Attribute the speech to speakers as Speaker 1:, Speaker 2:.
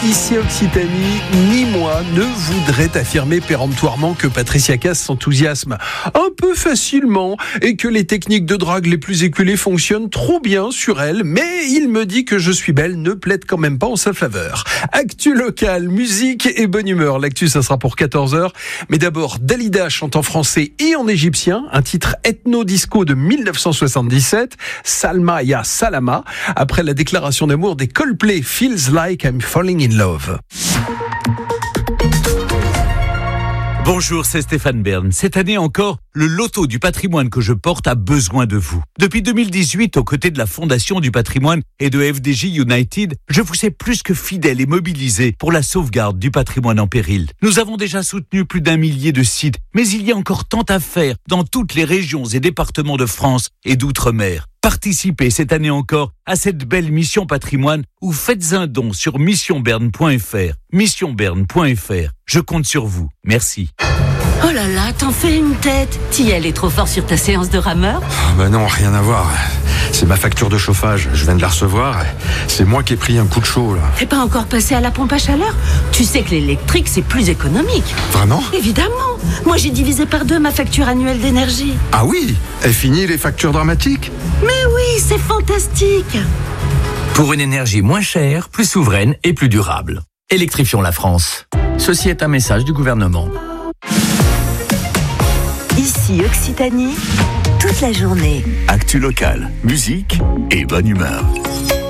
Speaker 1: ici Occitanie, ni moi ne voudrait affirmer péremptoirement que Patricia Cass s'enthousiasme un peu facilement et que les techniques de drague les plus éculées fonctionnent trop bien sur elle, mais il me dit que je suis belle ne plaide quand même pas en sa faveur. Actu locale, musique et bonne humeur. L'actu, ça sera pour 14h. Mais d'abord, Dalida chante en français et en égyptien, un titre ethno-disco de 1977, Salma Ya Salama, après la déclaration d'amour des Coldplay, Feels Like I'm Falling in Love.
Speaker 2: Bonjour, c'est Stéphane Bern. Cette année encore, le loto du patrimoine que je porte a besoin de vous. Depuis 2018, aux côtés de la Fondation du patrimoine et de FDJ United, je vous sais plus que fidèle et mobilisé pour la sauvegarde du patrimoine en péril. Nous avons déjà soutenu plus d'1 millier de sites, mais il y a encore tant à faire dans toutes les régions et départements de France et d'outre-mer. Participez cette année encore à cette belle mission patrimoine ou faites un don sur missionberne.fr. Missionberne.fr. Je compte sur vous. Merci.
Speaker 3: Oh là là, t'en fais une tête. Tiel est trop fort sur ta séance de rameur?
Speaker 4: Non, rien à voir. C'est ma facture de chauffage. Je viens de la recevoir. C'est moi qui ai pris un coup de chaud, là.
Speaker 3: T'es pas encore passé à la pompe à chaleur? Tu sais que l'électrique, c'est plus économique.
Speaker 4: Vraiment?
Speaker 3: Évidemment. Moi, j'ai divisé par 2 ma facture annuelle d'énergie.
Speaker 4: Ah oui? Et fini les factures dramatiques?
Speaker 3: Mais oui, c'est fantastique.
Speaker 5: Pour une énergie moins chère, plus souveraine et plus durable. Électrifions la France. Ceci est un message du gouvernement.
Speaker 6: Ici Occitanie, toute la journée.
Speaker 7: Actu locale, musique et bonne humeur.